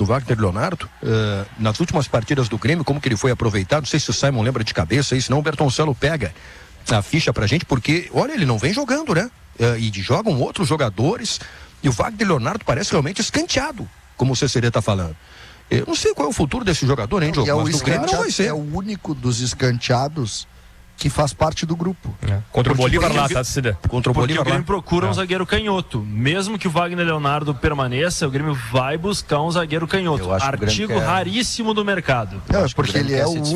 do Wagner Leonardo, nas últimas partidas do Grêmio, como que ele foi aproveitado? Não sei se o Simon lembra de cabeça, senão o Bertoncello pega a ficha pra gente, porque, olha, ele não vem jogando, né? E jogam outros jogadores, e o Wagner Leonardo parece realmente escanteado, como o CCD tá falando. Eu não sei qual é o futuro desse jogador, hein, Diogo? Mas do Grêmio não vai ser. É o único dos escanteados que faz parte do grupo. Contra o Bolívar lá, tá, CCD? Contra o Bolívar o Grêmio procura um zagueiro canhoto. Mesmo que o Wagner Leonardo permaneça, o Grêmio vai buscar um zagueiro canhoto. Artigo raríssimo do mercado. Porque ele é o único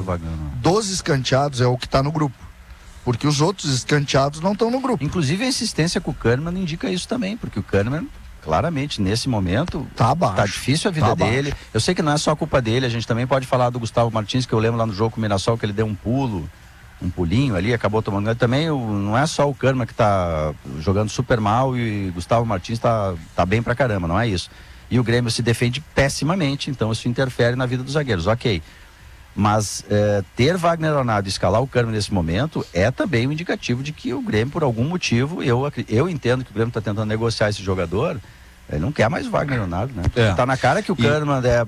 dos escanteados, é o que está no grupo. Porque os outros escanteados não estão no grupo. Inclusive a insistência com o Kahneman indica isso também, porque o Kahneman, claramente, nesse momento, tá difícil a vida dele. Abaixo. Eu sei que não é só culpa dele, a gente também pode falar do Gustavo Martins, que eu lembro lá no jogo com o Mirassol, que ele deu um pulinho ali, acabou tomando. Também não é só o Kahneman que tá jogando super mal e Gustavo Martins tá bem pra caramba, não é isso. E o Grêmio se defende pessimamente, então isso interfere na vida dos zagueiros, ok. Mas ter Wagner Leonardo e escalar o Kahneman nesse momento é também um indicativo de que o Grêmio, por algum motivo, eu entendo que o Grêmio está tentando negociar esse jogador, ele não quer mais o Wagner Leonardo, né? Tá na cara que o Kahneman é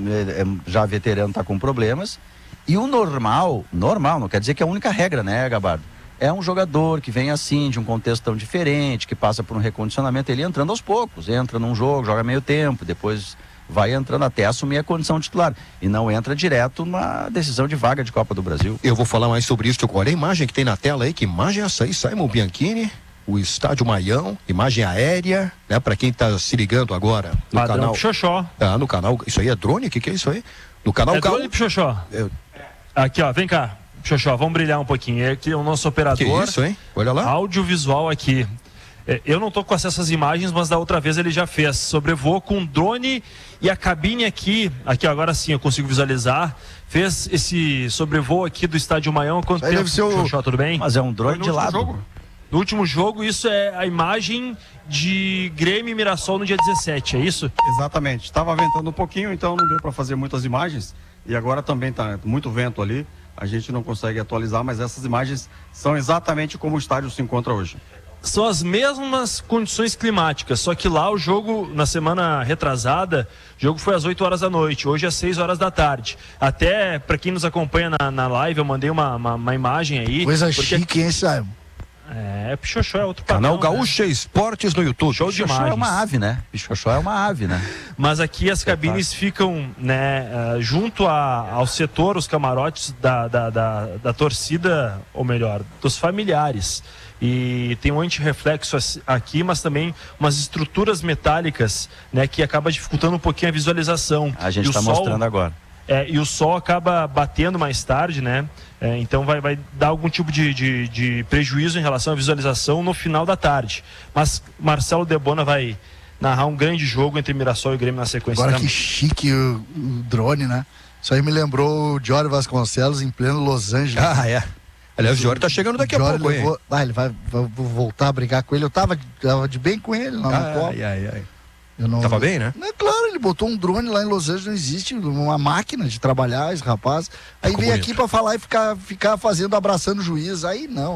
já veterano, tá com problemas, e o normal, não quer dizer que é a única regra, né, Gabardo? É um jogador que vem assim, de um contexto tão diferente, que passa por um recondicionamento, ele entrando aos poucos, entra num jogo, joga meio tempo, depois vai entrando até assumir a condição titular e não entra direto numa decisão de vaga de Copa do Brasil. Eu vou falar mais sobre isso. Olha a imagem que tem na tela aí, que imagem é essa aí? Simon Bianchini, o Estádio Maião, imagem aérea, né? Para quem tá se ligando agora no Padrão canal Pichoxó. No canal, isso aí é drone? O que é isso aí? No canal drone Pichoxó. Aqui, ó, vem cá, Pichoxó, vamos brilhar um pouquinho. Aqui é o nosso operador. Que isso, hein? Olha lá. Audiovisual aqui. Eu não tô com acesso às imagens, mas da outra vez ele já fez. Sobrevoou com drone e a cabine aqui agora sim eu consigo visualizar. Fez esse sobrevoo aqui do Estádio Maião. Quanto tempo, Xoxó, tudo bem? Mas é um drone de lado. No último jogo, isso é a imagem de Grêmio e Mirassol no dia 17, é isso? Exatamente. Estava ventando um pouquinho, então não deu para fazer muitas imagens. E agora também tá muito vento ali. A gente não consegue atualizar, mas essas imagens são exatamente como o estádio se encontra hoje. São as mesmas condições climáticas, só que lá o jogo, na semana retrasada, o jogo foi às 8 horas da noite, hoje às 6 horas da tarde. Até para quem nos acompanha na live, eu mandei uma imagem aí. Coisa chique, hein, Simon? Pichoxó é outro canal Gaúcha Esportes no YouTube. Show de imagens. É uma ave, né? Pichoxó é uma ave, né? Mas aqui as cabines ficam, né, junto ao setor, os camarotes da torcida, ou melhor, dos familiares. E tem um antirreflexo aqui, mas também umas estruturas metálicas, né, que acaba dificultando um pouquinho a visualização. A gente está mostrando agora. E o sol acaba batendo mais tarde, né? Então vai dar algum tipo de prejuízo em relação à visualização no final da tarde. Mas Marcelo Debona vai narrar um grande jogo entre Mirassol e Grêmio na sequência. Agora que chique o drone, né? Isso aí me lembrou o Diório Vasconcelos em pleno Los Angeles. Aliás, o Diório tá chegando daqui a pouco, levou, ele vai voltar a brigar com ele. Eu tava de bem com ele lá no copo. Tava bem, né? Claro, ele botou um drone lá em Los Angeles, não existe uma máquina de trabalhar, esse rapaz. Aí vem aqui pra falar e ficar fazendo, abraçando o juiz. Aí não.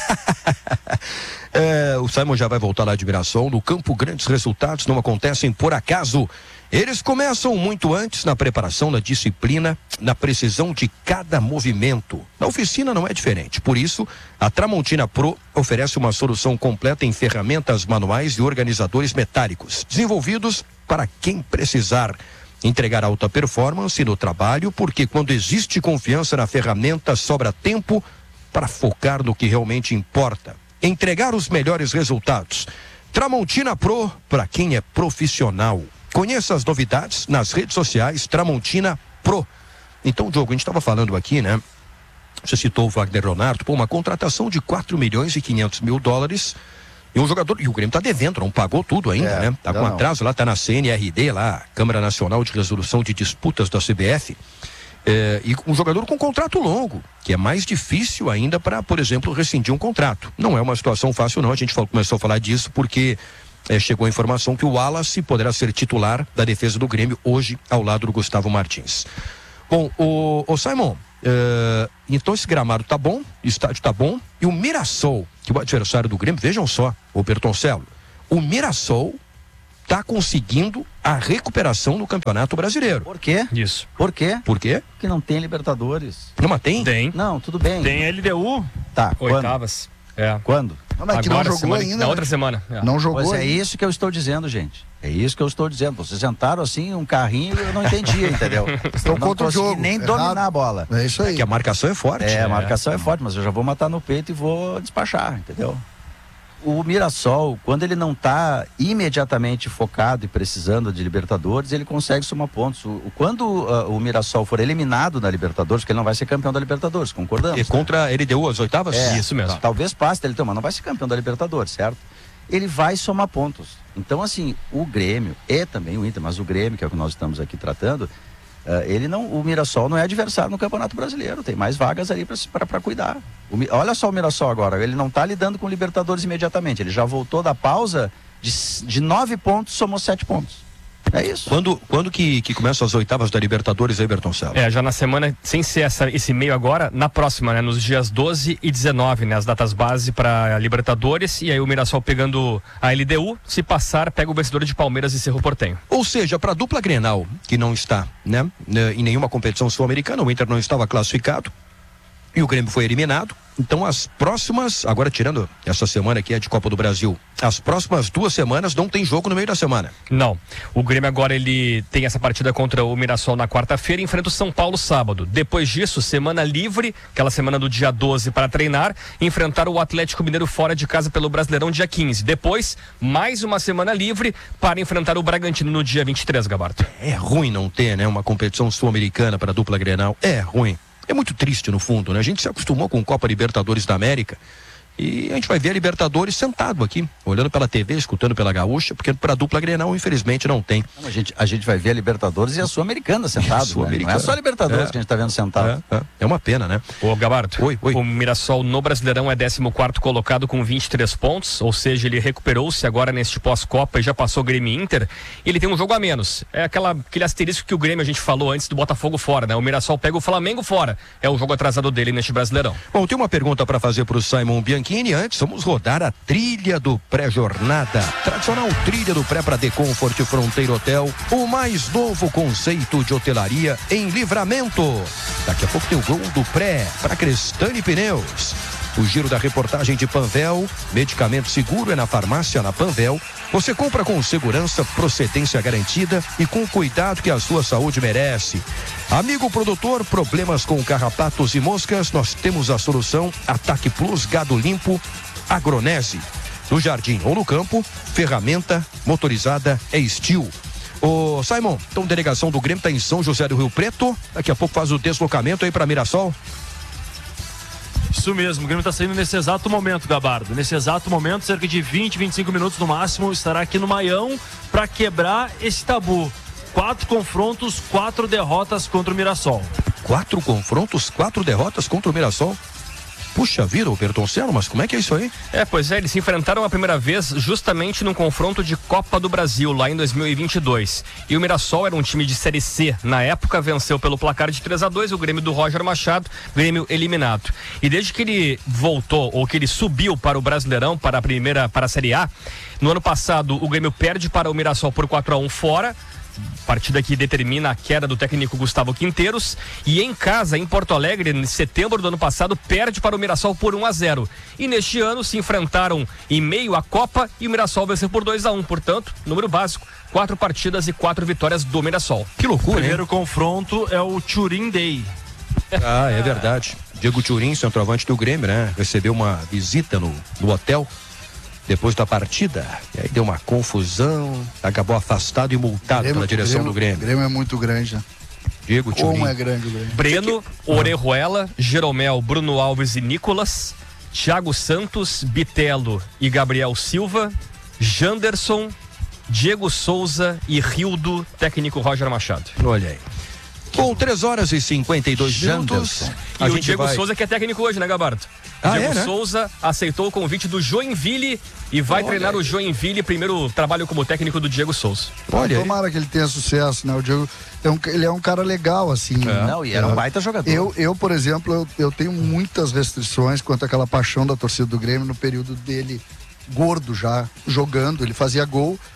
O Simon já vai voltar lá de Mirassol. No Campo, grandes resultados não acontecem por acaso. Eles começam muito antes na preparação, na disciplina, na precisão de cada movimento. Na oficina não é diferente. Por isso, a Tramontina Pro oferece uma solução completa em ferramentas manuais e organizadores metálicos, desenvolvidos para quem precisar entregar alta performance no trabalho, porque quando existe confiança na ferramenta, sobra tempo para focar no que realmente importa. Entregar os melhores resultados. Tramontina Pro, para quem é profissional. Conheça as novidades nas redes sociais Tramontina Pro. Então, Diogo, a gente estava falando aqui, né? Você citou o Wagner Leonardo, uma contratação de 4 milhões e 500 mil dólares. E um jogador, e o Grêmio tá devendo, não pagou tudo ainda, né? Tá com atraso lá, tá na CNRD lá, Câmara Nacional de Resolução de Disputas da CBF. E um jogador com contrato longo, que é mais difícil ainda para, por exemplo, rescindir um contrato. Não é uma situação fácil, não. A gente começou a falar disso porque chegou a informação que o Wallace poderá ser titular da defesa do Grêmio hoje ao lado do Gustavo Martins. Bom, o Simon, então esse gramado tá bom, o estádio tá bom, e o Mirassol, que é o adversário do Grêmio, vejam só, o Bertoncello, o Mirassol está conseguindo a recuperação no Campeonato Brasileiro. Por quê? Isso. Por quê? Por quê? Porque não tem Libertadores. Não, mas tem? Tem. Não, tudo bem. Tem LDU. Tá, Oitavas. Quando? Não, mas que não jogou ainda. Na outra semana. Não jogou. Pois é isso que eu estou dizendo, gente. É isso que eu estou dizendo. Vocês sentaram assim, um carrinho, eu não entendia, entendeu? Estão contra o jogo. Nem dominar a bola. É isso aí. Que a marcação é forte. A marcação é forte, mas eu já vou matar no peito e vou despachar, entendeu? O Mirassol, quando ele não está imediatamente focado e precisando de Libertadores, ele consegue somar pontos. Quando o Mirassol for eliminado da Libertadores, porque ele não vai ser campeão da Libertadores, concordamos? E contra ele deu as oitavas? Isso mesmo. Talvez passe dele, mas não vai ser campeão da Libertadores, certo? Ele vai somar pontos. Então, assim, o Grêmio e também o Inter, mas o Grêmio, que é o que nós estamos aqui tratando, o Mirassol não é adversário no Campeonato Brasileiro, tem mais vagas ali para cuidar. Olha só o Mirassol agora, ele não está lidando com Libertadores imediatamente, ele já voltou da pausa de 9 pontos, somou 7 pontos. É isso. Quando que começam as oitavas da Libertadores, aí, Bertoncello? Já na semana, sem ser esse meio agora, na próxima, né? Nos dias 12 e 19, né? As datas base para Libertadores, e aí o Mirassol pegando a LDU, se passar, pega o vencedor de Palmeiras e Cerro Porteño. Ou seja, para a dupla Grenal, que não está, né, em nenhuma competição sul-americana, o Inter não estava classificado e o Grêmio foi eliminado. Então as próximas, agora tirando essa semana que é de Copa do Brasil, as próximas 2 semanas não tem jogo no meio da semana. Não, o Grêmio agora ele tem essa partida contra o Mirassol na quarta-feira e enfrenta o São Paulo sábado. Depois disso, semana livre, aquela semana do dia 12 para treinar, enfrentar o Atlético Mineiro fora de casa pelo Brasileirão dia 15. Depois, mais uma semana livre para enfrentar o Bragantino no dia 23, Gabarto. É ruim não ter, né, uma competição sul-americana para a dupla Grenal, é ruim. É muito triste no fundo, né? A gente se acostumou com Copa Libertadores da América e a gente vai ver a Libertadores sentado aqui, olhando pela TV, escutando pela Gaúcha, porque para a dupla Grenal, infelizmente, não tem. A gente vai ver a Libertadores e a Sul-Americana sentado. Né? Não é só a Libertadores que a gente está vendo sentado. É uma pena, né? Ô, Gabarto, Oi. O Mirassol no Brasileirão é 14º colocado com 23 pontos, ou seja, ele recuperou-se agora neste pós-Copa e já passou o Grêmio e Inter. Ele tem um jogo a menos. É aquele asterisco que o Grêmio a gente falou antes do Botafogo fora, né? O Mirassol pega o Flamengo fora. É o jogo atrasado dele neste Brasileirão. Bom, tem uma pergunta para fazer para o Simon Bianchini. Antes, vamos rodar a trilha do pré-jornada. Tradicional trilha do pré para The Comfort Fronteira Hotel, o mais novo conceito de hotelaria em Livramento. Daqui a pouco tem o gol do pré para Crestani Pneus. O giro da reportagem de Panvel, medicamento seguro é na farmácia na Panvel. Você compra com segurança, procedência garantida e com o cuidado que a sua saúde merece. Amigo produtor, problemas com carrapatos e moscas, nós temos a solução. Ataque Plus, gado limpo, Agronese. No jardim ou no campo, ferramenta motorizada é Steel. Ô Simon, então delegação do Grêmio está em São José do Rio Preto, daqui a pouco faz o deslocamento aí para Mirassol. Isso mesmo, o Grêmio está saindo nesse exato momento, Gabardo. Nesse exato momento, cerca de 20, 25 minutos no máximo, estará aqui no Maião para quebrar esse tabu. 4 confrontos, 4 derrotas contra o Mirassol. 4 confrontos, 4 derrotas contra o Mirassol? Puxa vida, o Bertoncello, mas como é que é isso aí? Pois é, eles se enfrentaram a primeira vez justamente num confronto de Copa do Brasil, lá em 2022. E o Mirassol era um time de Série C. Na época, venceu pelo placar de 3-2 o Grêmio do Roger Machado, Grêmio eliminado. E desde que ele voltou, ou que ele subiu para o Brasileirão, para a Série A, no ano passado o Grêmio perde para o Mirassol por 4-1 fora, partida que determina a queda do técnico Gustavo Quinteiros, e em casa, em Porto Alegre, em setembro do ano passado, perde para o Mirassol por 1-0. E neste ano se enfrentaram em meio à Copa e o Mirassol venceu por 2-1. Portanto, número básico, 4 partidas e 4 vitórias do Mirassol. Que loucura, O primeiro confronto é o Turim Day. Ah, é verdade. Diego Turim, centroavante do Grêmio, né? Recebeu uma visita no hotel depois da partida, e aí deu uma confusão, acabou afastado e multado pela direção do Grêmio. O Grêmio é muito grande, né? Diego Turim. Como é grande o Grêmio. Breno, Orejuela, Jeromel, Bruno Alves e Nicolas, Thiago Santos, Bitelo e Gabriel Silva, Janderson, Diego Souza e Rildo, técnico Roger Machado. Olha aí. Com 3h52 minutos. E o Diego Souza, que é técnico hoje, né, Gabardo? Diego Souza aceitou o convite do Joinville e vai treinar o Joinville, primeiro trabalho como técnico do Diego Souza. Olha, tomara que ele tenha sucesso, né? O Diego ele é um cara legal, assim. Não, e era um baita jogador. Eu, por exemplo, eu tenho muitas restrições quanto àquela paixão da torcida do Grêmio no período dele gordo já, jogando, ele fazia gol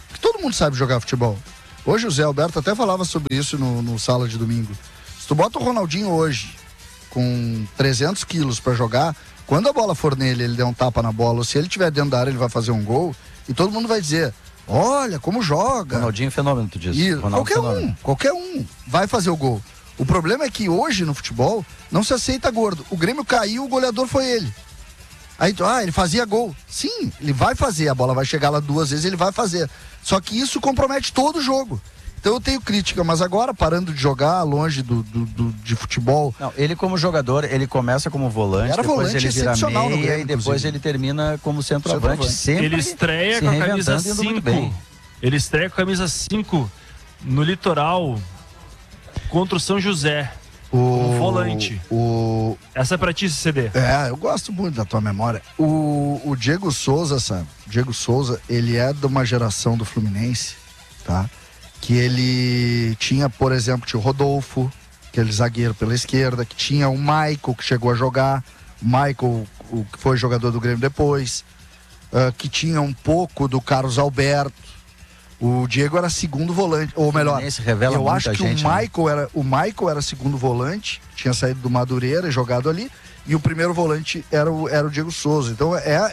Porque todo mundo sabe jogar futebol. Hoje o Zé Alberto até falava sobre isso no Sala de Domingo. Se tu bota o Ronaldinho hoje com 300 quilos pra jogar, quando a bola for nele, ele der um tapa na bola, ou se ele estiver dentro da área, ele vai fazer um gol, e todo mundo vai dizer, olha como joga. Ronaldinho é fenômeno, tu diz. E qualquer um vai fazer o gol. O problema é que hoje no futebol não se aceita gordo. O Grêmio caiu, o goleador foi ele. Aí, ele fazia gol. Sim, ele vai fazer, a bola vai chegar lá 2 vezes, ele vai fazer. Só que isso compromete todo o jogo. Então eu tenho crítica, mas agora, parando de jogar longe de futebol... Não, ele como jogador, ele começa como volante, depois ele vira meia Grêmio, e depois ele termina como centroavante. Sempre ele estreia com a camisa 5. Ele estreia com a camisa 5 no Litoral contra o São José. Como volante. Essa é pra ti, CD. Eu gosto muito da tua memória. O Diego Souza, sabe? Diego Souza, ele é de uma geração do Fluminense, tá? Que ele tinha, por exemplo, tinha o Rodolfo, aquele zagueiro pela esquerda, que tinha o Michael, que chegou a jogar, o Michael, que foi jogador do Grêmio depois, que tinha um pouco do Carlos Alberto. O Diego era segundo volante, ou melhor, eu acho que o Michael era segundo volante, tinha saído do Madureira e jogado ali, e o primeiro volante era o Diego Souza. Então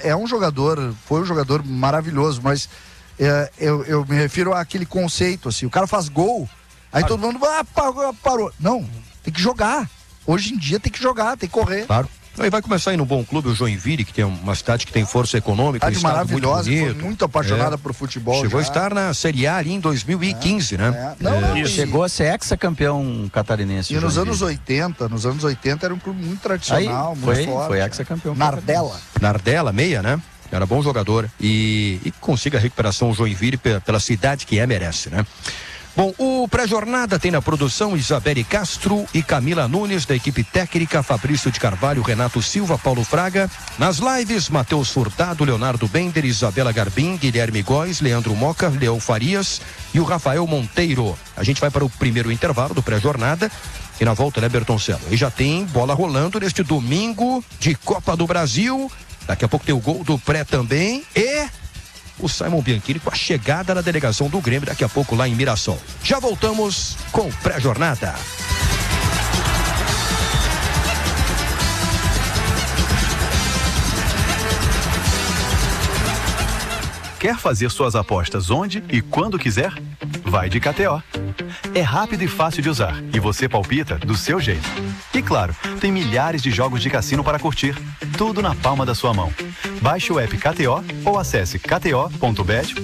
foi um jogador maravilhoso, mas eu me refiro àquele conceito, assim, o cara faz gol, aí todo mundo parou. Não, tem que jogar. Hoje em dia tem que jogar, tem que correr. Claro. Aí vai começar aí no bom clube, o Joinville, que tem uma cidade que tem força econômica. Cidade maravilhosa, foi muito apaixonada por futebol. Chegou a estar na Série A ali em 2015, né? Chegou a ser ex-campeão catarinense. E nos anos 80 era um clube muito tradicional, aí, muito forte. Foi ex-campeão. Nardella, meia, né? Era bom jogador e consiga a recuperação o Joinville pela cidade que merece, né? Bom, o pré-jornada tem na produção Isabelle Castro e Camila Nunes, da equipe técnica, Fabrício de Carvalho, Renato Silva, Paulo Fraga. Nas lives, Matheus Furtado, Leonardo Bender, Isabela Garbim, Guilherme Góes, Leandro Moca, Leão Farias e o Rafael Monteiro. A gente vai para o primeiro intervalo do pré-jornada e na volta, né, Bertoncello? E já tem bola rolando neste domingo de Copa do Brasil. Daqui a pouco tem o gol do pré também e... o Simon Bianchini com a chegada na delegação do Grêmio daqui a pouco lá em Mirassol. Já voltamos com pré-jornada. Quer fazer suas apostas onde e quando quiser? Vai de KTO. É rápido e fácil de usar e você palpita do seu jeito. E claro, tem milhares de jogos de cassino para curtir, tudo na palma da sua mão. Baixe o app KTO ou acesse kto.bet.br.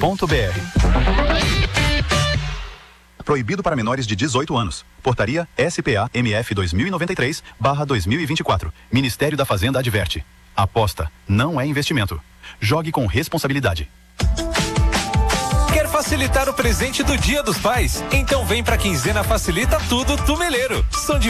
Proibido para menores de 18 anos. Portaria SPA-MF 2093/2024. Ministério da Fazenda adverte. Aposta não é investimento. Jogue com responsabilidade. Quer facilitar o presente do Dia dos Pais? Então vem pra Quinzena Facilita Tudo do Meleiro. São